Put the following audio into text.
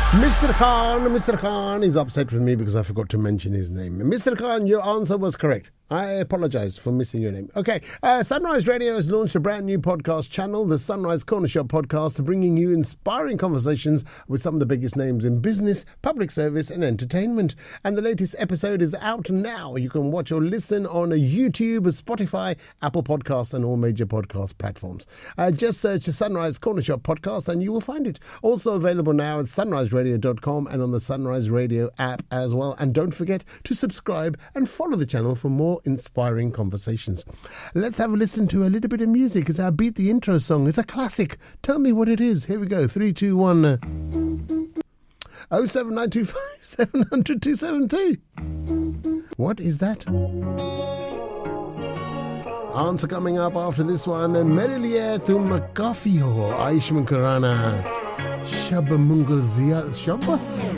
Mr. Khan is upset with me because I forgot to mention his name. Mr. Khan, your answer was correct. I apologize for missing your name. Okay, Sunrise Radio has launched a brand new podcast channel, the Sunrise Corner Shop Podcast, bringing you inspiring conversations with some of the biggest names in business, public service and entertainment. And the latest episode is out now. You can watch or listen on YouTube, Spotify, Apple Podcasts and all major podcast platforms. Just search the Sunrise Corner Shop Podcast and you will find it. Also available now at sunriseradio.com and on the Sunrise Radio app as well. And don't forget to subscribe and follow the channel for more inspiring conversations. Let's have a listen to a little bit of music. It's our Beat the Intro song. It's a classic. Tell me what it is. Here we go. 3, 2, 1. 07925 700 272. What is that? Answer coming up after this one. Merilier to Makafio. Aishman Kurana. Shabba Mungal Zia. Shabba?